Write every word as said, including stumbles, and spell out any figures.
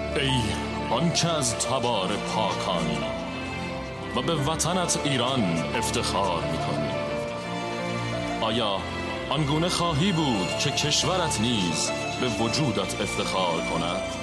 ای آنکه از تبار پاکانی و به وطنت ایران افتخار میکنی، آیا آنگونه خواهی بود که کشورت نیز به وجودت افتخار کند؟